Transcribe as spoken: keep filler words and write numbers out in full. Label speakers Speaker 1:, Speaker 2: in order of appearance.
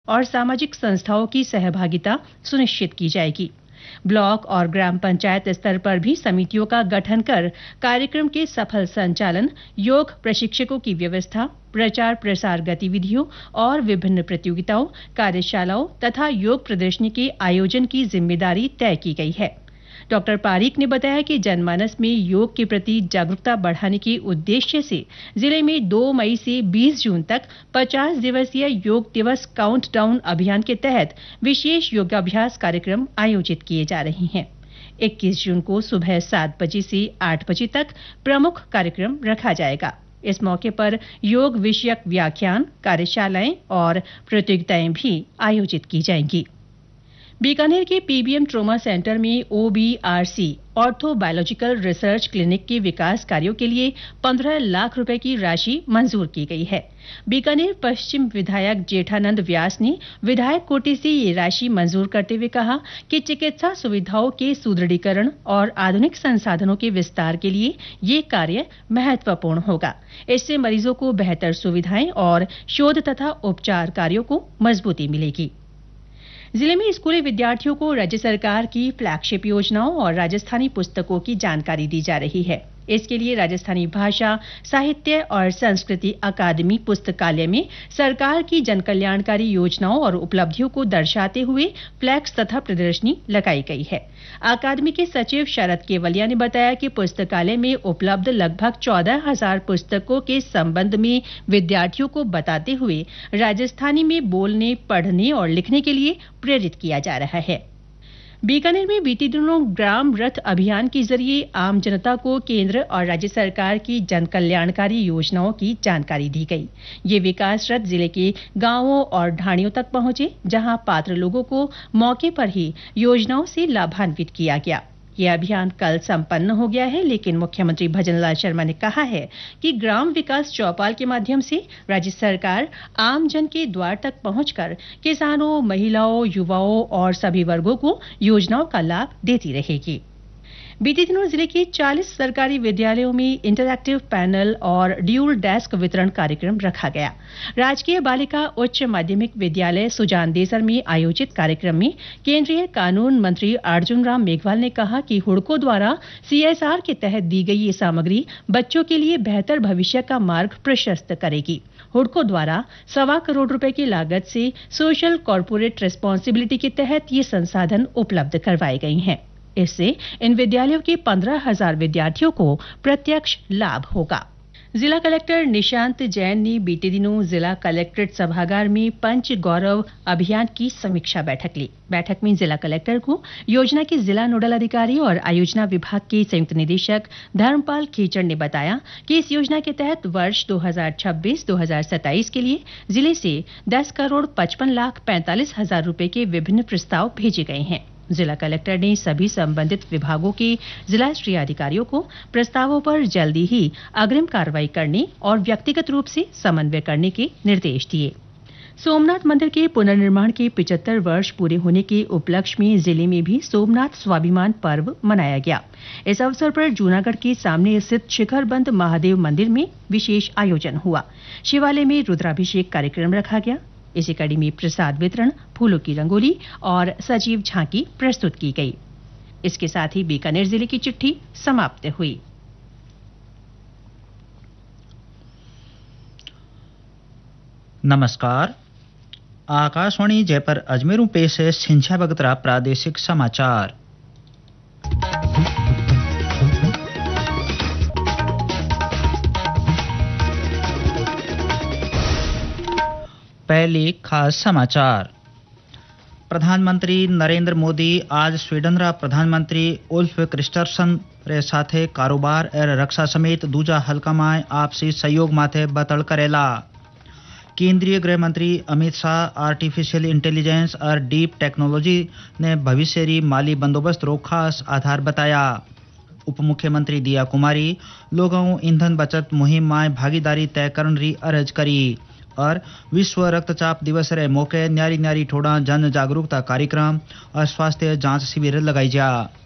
Speaker 1: और सामाजिक संस्थाओं की सहभागिता सुनिश्चित की जाएगी। ब्लॉक और ग्राम पंचायत स्तर पर भी समितियों का गठन कर कार्यक्रम के सफल संचालन, योग प्रशिक्षकों की व्यवस्था, प्रचार प्रसार गतिविधियों और विभिन्न प्रतियोगिताओं, कार्यशालाओं तथा योग प्रदर्शनी के आयोजन की जिम्मेदारी तय की गई है। डॉक्टर पारीक ने बताया कि जनमानस में योग के प्रति जागरूकता बढ़ाने के उद्देश्य से जिले में दो मई से बीस जून तक पचास दिवसीय योग दिवस काउंटडाउन अभियान के तहत विशेष योगाभ्यास कार्यक्रम आयोजित किए जा रहे हैं। इक्कीस जून को सुबह सात बजे से आठ बजे तक प्रमुख कार्यक्रम रखा जाएगा। इस मौके पर योग विषयक व्याख्यान, कार्यशालाएं और प्रतियोगिताएं भी आयोजित की जाएंगी। बीकानेर के पीबीएम ट्रोमा सेंटर में ओबीआरसी ऑर्थो बायोलॉजिकल रिसर्च क्लिनिक के विकास कार्यों के लिए पंद्रह लाख रुपए की राशि मंजूर की गई है। बीकानेर पश्चिम विधायक जेठानंद व्यास ने विधायक कोटे से ये राशि मंजूर करते हुए कहा कि चिकित्सा सुविधाओं के सुदृढ़ीकरण और आधुनिक संसाधनों के विस्तार के लिए ये कार्य महत्वपूर्ण होगा। इससे मरीजों को बेहतर सुविधाएं और शोध तथा उपचार कार्यों को मजबूती मिलेगी। जिले में स्कूली विद्यार्थियों को राज्य सरकार की फ्लैगशिप योजनाओं और राजस्थानी पुस्तकों की जानकारी दी जा रही है। इसके लिए राजस्थानी भाषा, साहित्य और संस्कृति अकादमी पुस्तकालय में सरकार की जनकल्याणकारी योजनाओं और उपलब्धियों को दर्शाते हुए फ्लैक्स तथा प्रदर्शनी लगाई गई है। अकादमी के सचिव शरद केवलिया ने बताया कि पुस्तकालय में उपलब्ध लगभग चौदह हजार पुस्तकों के संबंध में विद्यार्थियों को बताते हुए राजस्थानी में बोलने, पढ़ने और लिखने के लिए प्रेरित किया जा रहा है। बीकानेर में बीते दिनों ग्राम रथ अभियान के जरिए आम जनता को केंद्र और राज्य सरकार की जनकल्याणकारी योजनाओं की जानकारी दी गई। ये विकास रथ जिले के गांवों और ढाणियों तक पहुंचे, जहां पात्र लोगों को मौके पर ही योजनाओं से लाभान्वित किया गया। यह अभियान कल संपन्न हो गया है, लेकिन मुख्यमंत्री भजनलाल शर्मा ने कहा है कि ग्राम विकास चौपाल के माध्यम से राज्य सरकार आम जन के द्वार तक पहुंचकर किसानों, महिलाओं, युवाओं और सभी वर्गों को योजनाओं का लाभ देती रहेगी। बीते दिनों जिले के चालीस सरकारी विद्यालयों में इंटरैक्टिव पैनल और ड्यूल डेस्क वितरण कार्यक्रम रखा गया। राजकीय बालिका उच्च माध्यमिक विद्यालय सुजान देसर में आयोजित कार्यक्रम में केंद्रीय कानून मंत्री अर्जुन राम मेघवाल ने कहा कि हुड़को द्वारा सीएसआर के तहत दी गई ये सामग्री बच्चों के लिए बेहतर भविष्य का मार्ग प्रशस्त करेगी। हुड़को द्वारा सवा करोड़ रुपए की लागत से सोशल कॉर्पोरेट रिस्पॉन्सिबिलिटी के तहत ये संसाधन उपलब्ध करवाए गए हैं। इससे इन विद्यालयों के पंद्रह हजार विद्यार्थियों को प्रत्यक्ष लाभ होगा। जिला कलेक्टर निशांत जैन ने बीते दिनों जिला कलेक्ट्रेट सभागार में पंच गौरव अभियान की समीक्षा बैठक ली। बैठक में जिला कलेक्टर को योजना के जिला नोडल अधिकारी और आयोजना विभाग के संयुक्त निदेशक धर्मपाल खीचड़ ने बताया कि इस योजना के तहत वर्ष दो हजार छब्बीस दो हजार सत्ताईस के लिए जिले से दस करोड़ पचपन लाख पैंतालीस हजार रुपए के विभिन्न प्रस्ताव भेजे गए हैं। जिला कलेक्टर ने सभी संबंधित विभागों के जिला स्तरीय अधिकारियों को प्रस्तावों पर जल्दी ही अग्रिम कार्रवाई करने और व्यक्तिगत रूप से समन्वय करने के निर्देश दिए। सोमनाथ मंदिर के पुनर्निर्माण के पचहत्तर वर्ष पूरे होने के उपलक्ष्य में जिले में भी सोमनाथ स्वाभिमान पर्व मनाया गया। इस अवसर पर जूनागढ़ के सामने स्थित शिखरबंद महादेव मंदिर में विशेष आयोजन हुआ। शिवालय में रुद्राभिषेक कार्यक्रम रखा गया। इसी कड़ी में प्रसाद वितरण, फूलों की रंगोली और सजीव झांकी प्रस्तुत की गई। इसके साथ ही बीकानेर जिले की चिट्ठी समाप्त हुई।
Speaker 2: नमस्कार, आकाशवाणी जयपुर अजमेर पेश है सिंचा बगतरा प्रादेशिक समाचार। पहले खास समाचार। प्रधानमंत्री नरेंद्र मोदी आज स्वीडन रा प्रधानमंत्री उल्फ क्रिस्टरसन रे साथे कारोबार और रक्षा समेत दूजा हल्का में आपसी सहयोग माथे बतल करेला। केंद्रीय गृह मंत्री अमित शाह आर्टिफिशियल इंटेलिजेंस और डीप टेक्नोलॉजी ने भविष्य री माली बंदोबस्त रो खास आधार बताया। उप मुख्यमंत्री दिया कुमारी लोगों ईंधन बचत मुहिम में भागीदारी तय करने री अर्ज करी और विश्व रक्तचाप दिवस रे मौके न्यारी न्यारी ठोड़ा जन जागरूकता कार्यक्रम और स्वास्थ्य जांच शिविर लगाई जा।